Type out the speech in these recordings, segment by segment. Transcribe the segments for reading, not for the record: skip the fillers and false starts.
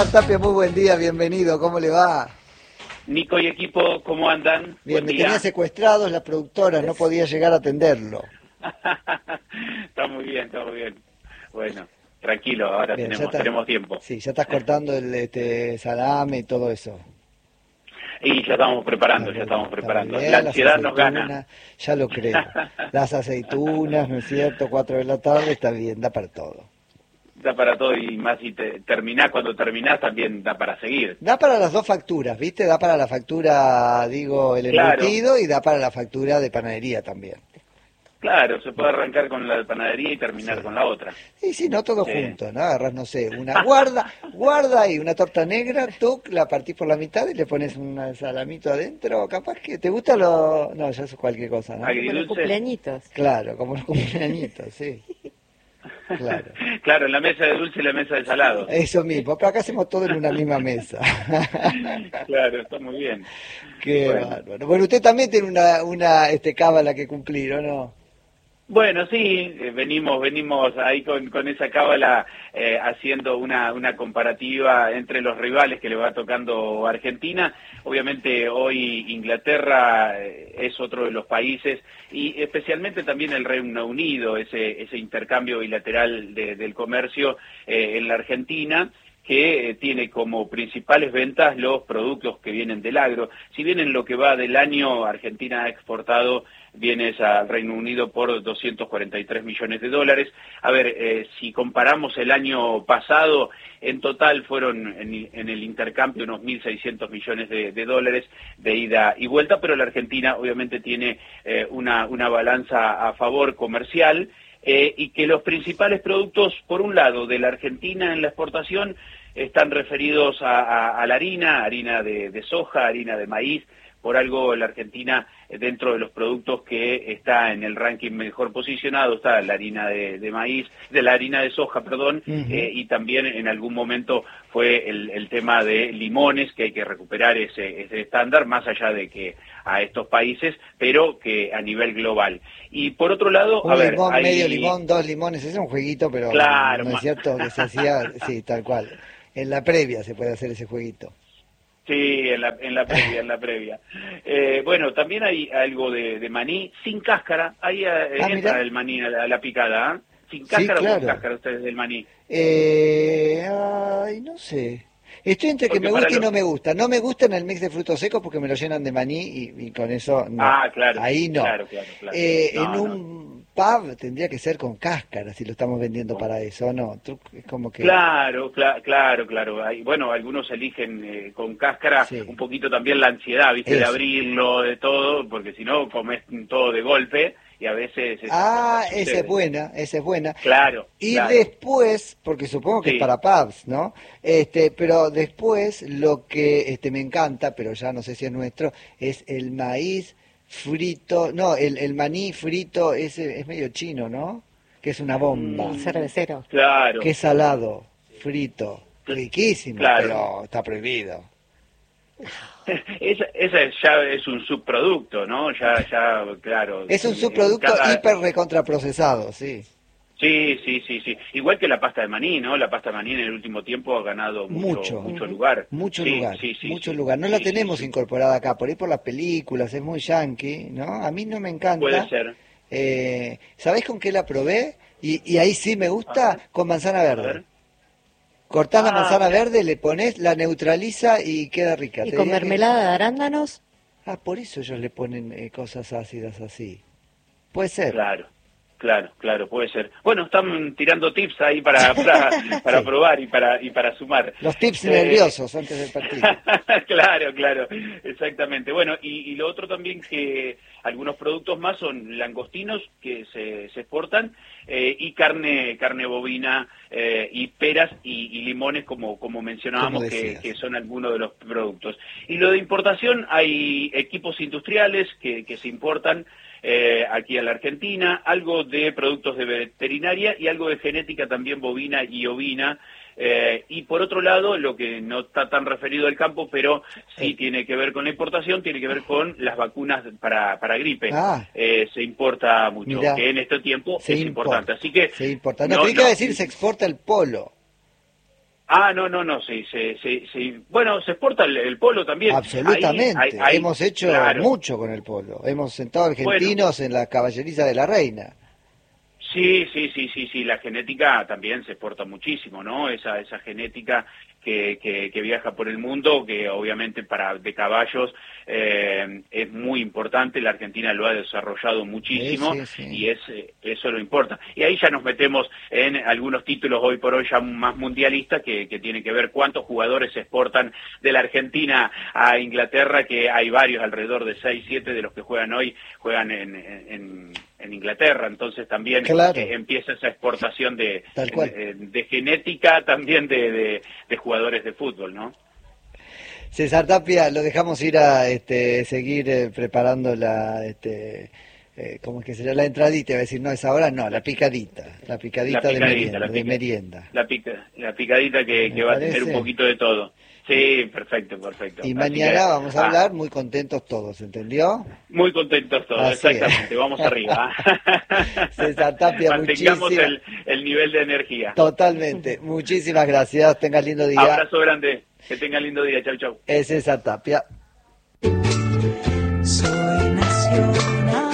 Tapia, muy buen día, bienvenido, ¿cómo le va? Nico y equipo, ¿cómo andan? Bien, me tenía secuestrados la productora, no podía llegar a atenderlo. Está muy bien, está muy bien. Bueno, tranquilo, ahora Bien, tenemos tiempo. Sí, ya estás cortando el salame y todo eso. Y ya estamos preparando, Bien, la ansiedad nos gana. Ya lo creo. Las aceitunas, ¿no es cierto? 4 de la tarde, está bien, da para todo. Da para todo y más si cuando terminás también da para seguir. Da para las dos facturas, ¿viste? Da para la factura, digo, el embutido, y da para la factura de panadería también. Claro, se puede arrancar con la panadería y terminar con la otra. Sí, sí, no todo junto, ¿no? Agarrás, no sé, una guarda y una torta negra, tú la partís por la mitad y le pones un salamito adentro, capaz que te gusta no, ya es cualquier cosa, ¿no? Agridulce. Como los cumpleañitos. Claro, como los cumpleañitos, sí. Claro. Claro, la mesa de dulce y la mesa de salado. Eso mismo, pero acá hacemos todo en una misma mesa. Claro, está muy bien. Qué bárbaro. Bueno, usted también tiene una cábala que cumplir, ¿o no? Bueno, sí, venimos ahí con esa cábala haciendo una comparativa entre los rivales que le va tocando Argentina. Obviamente hoy Inglaterra es otro de los países y especialmente también el Reino Unido, ese intercambio bilateral del comercio en la Argentina, que tiene como principales ventas los productos que vienen del agro. Si bien en lo que va del año Argentina ha exportado bienes al Reino Unido por 243 millones de dólares. A ver, si comparamos el año pasado, en total fueron en el intercambio unos 1.600 millones de dólares de ida y vuelta, pero la Argentina obviamente tiene una balanza a favor comercial, y que los principales productos, por un lado, de la Argentina en la exportación, están referidos a la harina de soja, harina de maíz. Por algo la Argentina, dentro de los productos que está en el ranking mejor posicionado, está la harina de maíz, de la harina de soja, perdón, y también en algún momento fue el tema de limones, que hay que recuperar ese estándar, más allá de que a estos países, pero que a nivel global. Y por otro lado, limón, medio limón, 2 limones, ese es un jueguito, pero claro, no es cierto que se hacía, sí, tal cual. En la previa se puede hacer ese jueguito. Sí, en la previa. Bueno, también hay algo de maní sin cáscara. Ahí entra el maní a la picada, ¿eh? Sin cáscara, sí, claro. O con cáscara ustedes del maní. Ay, no sé. Estoy entre que me gusta y no me gusta. No me gusta en el mix de frutos secos porque me lo llenan de maní y con eso no. Claro. Ahí no. Claro. En un pub tendría que ser con cáscara si lo estamos vendiendo para eso, ¿no? Es como que... Claro. Bueno, algunos eligen con cáscara, sí. Un poquito también la ansiedad, ¿viste? De abrirlo, de todo, porque si no comes todo de golpe. Y a veces... esa es buena. Claro. Y después, porque supongo que sí. Es para pubs, ¿no? Pero después lo que me encanta, pero ya no sé si es nuestro, es el maíz frito, no, el maní frito, ese es medio chino, ¿no? Que es una bomba. Cervecero. Claro. Que es salado, frito, riquísimo, claro. Pero está prohibido. Ese ya es un subproducto, ¿no? Ya, claro. Es un subproducto hiper recontraprocesado, sí. Sí. Igual que la pasta de maní, ¿no? La pasta de maní en el último tiempo ha ganado mucho lugar. Mucho lugar. No la tenemos incorporada acá, por ahí por las películas, es muy yankee, ¿no? A mí no me encanta. Puede ser. ¿Sabés con qué la probé? Y ahí sí me gusta, con manzana verde. Cortás la manzana verde, le pones, la neutraliza y queda rica. ¿Y con mermelada de arándanos? Por eso ellos le ponen cosas ácidas así. Puede ser. Claro, puede ser. Bueno, están tirando tips ahí para sí. Probar y para sumar. Los tips nerviosos antes del partido. Claro, exactamente. Bueno, y lo otro también que algunos productos más son langostinos que se exportan, y carne bovina, y peras y limones, como mencionábamos, que son algunos de los productos. Y lo de importación, hay equipos industriales que se importan aquí a la Argentina, algo de productos de veterinaria y algo de genética también bovina y ovina, y por otro lado, lo que no está tan referido al campo, pero sí tiene que ver con la importación, tiene que ver con las vacunas para gripe. Se importa mucho, mirá, que en este tiempo es importante. Así que se importa. No, te iba a decir, se exporta el polo. No, sí, bueno, se exporta el polo también. Absolutamente, ahí, hemos hecho mucho con el polo, hemos sentado argentinos en la caballeriza de la reina. Sí, la genética también se exporta muchísimo, ¿no? Esa genética que viaja por el mundo, que obviamente de caballos es muy importante. La Argentina lo ha desarrollado muchísimo, sí. Y eso lo importa. Y ahí ya nos metemos en algunos títulos hoy por hoy ya más mundialistas que tienen que ver cuántos jugadores se exportan de la Argentina a Inglaterra, que hay varios, alrededor de 6, 7 de los que juegan hoy, juegan en Inglaterra, entonces también empieza esa exportación de genética, también de jugadores de fútbol, ¿no? César Tapia, lo dejamos ir a seguir preparando ¿cómo es que será? La entradita, iba a decir, no es ahora, no, la picadita de merienda. La picadita que va a tener un poquito de todo. Sí, perfecto. Y mañana vamos a hablar muy contentos todos, ¿entendió? Muy contentos todos, así exactamente, vamos arriba. César Tapia, mantengamos el nivel de energía. Totalmente, muchísimas gracias, tenga lindo día. Abrazo grande, que tenga lindo día, chau. Es César Tapia. Soy nacional.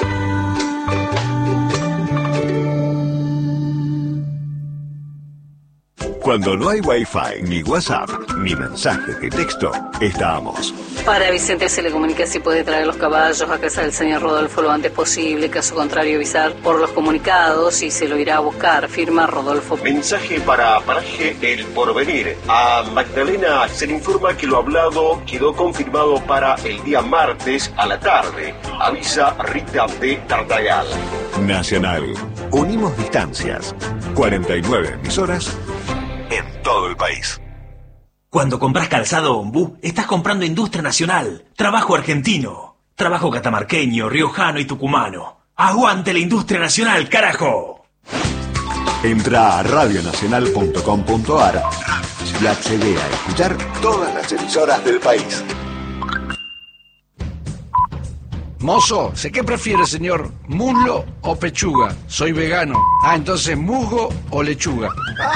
Cuando no hay Wi-Fi, ni WhatsApp, ni mensajes de texto, estamos. Para Vicente se le comunica si puede traer los caballos a casa del señor Rodolfo lo antes posible. Caso contrario, avisar por los comunicados y se lo irá a buscar. Firma Rodolfo. Mensaje para Paraje El Porvenir. A Magdalena se le informa que lo hablado quedó confirmado para el día martes a la tarde. Avisa Rita de Tartagal. Nacional. Unimos distancias. 49 emisoras en todo el país. Cuando compras calzado Ombú, estás comprando industria nacional, trabajo argentino, trabajo catamarqueño, riojano y tucumano. ¡Aguante la industria nacional, carajo! Entra a radionacional.com.ar y accede a escuchar todas las emisoras del país. Mozo, ¿sé qué prefiere, señor? ¿Muslo o pechuga? Soy vegano. Entonces, ¿musgo o lechuga?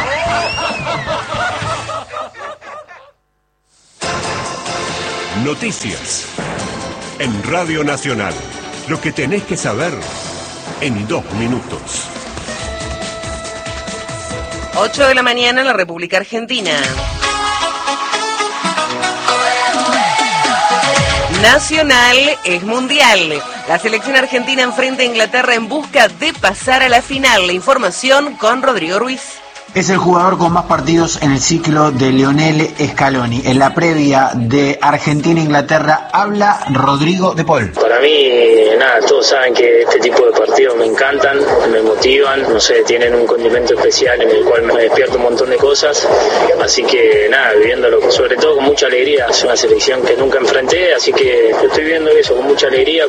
Noticias en Radio Nacional. Lo que tenés que saber en 2 minutos. 8 de la mañana en la República Argentina. Nacional es mundial. La selección argentina enfrenta a Inglaterra en busca de pasar a la final. La información con Rodrigo Ruiz. Es el jugador con más partidos en el ciclo de Lionel Scaloni. En la previa de Argentina-Inglaterra habla Rodrigo de Paul. Para mí, todos saben que este tipo de partidos me encantan, me motivan, no sé, tienen un condimento especial en el cual me despierto un montón de cosas. Así que viviéndolo sobre todo con mucha alegría. Es una selección que nunca enfrenté, así que estoy viendo eso con mucha alegría.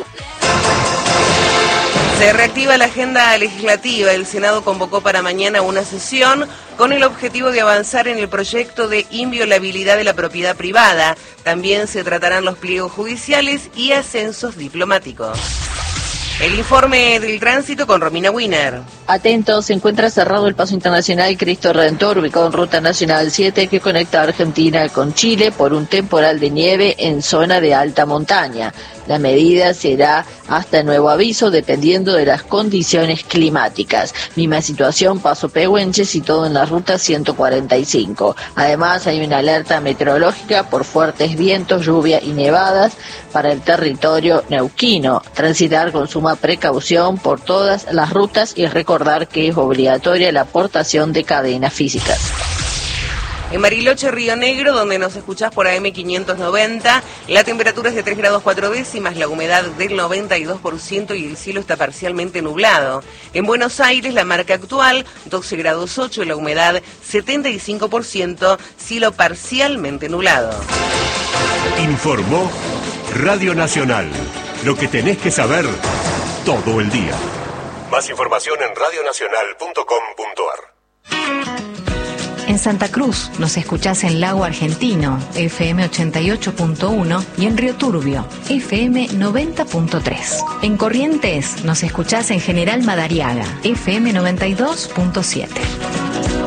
Se reactiva la agenda legislativa. El Senado convocó para mañana una sesión con el objetivo de avanzar en el proyecto de inviolabilidad de la propiedad privada. También se tratarán los pliegos judiciales y ascensos diplomáticos. El informe del tránsito con Romina Wiener. Atentos, se encuentra cerrado el paso internacional Cristo Redentor, ubicado en Ruta Nacional 7, que conecta a Argentina con Chile por un temporal de nieve en zona de alta montaña. La medida será hasta nuevo aviso, dependiendo de las condiciones climáticas. Misma situación, Paso Pehuenches y todo en la ruta 145. Además, hay una alerta meteorológica por fuertes vientos, lluvia y nevadas para el territorio neuquino. Transitar con suma precaución por todas las rutas y recordar que es obligatoria la aportación de cadenas físicas. En Bariloche, Río Negro, donde nos escuchás por AM590, la temperatura es de 3 grados 4 décimas, la humedad del 92% y el cielo está parcialmente nublado. En Buenos Aires, la marca actual, 12 grados 8, la humedad 75%, cielo parcialmente nublado. Informó Radio Nacional. Lo que tenés que saber todo el día. Más información en radionacional.com.ar. En Santa Cruz nos escuchás en Lago Argentino, FM 88.1 y en Río Turbio, FM 90.3. En Corrientes nos escuchás en General Madariaga, FM 92.7.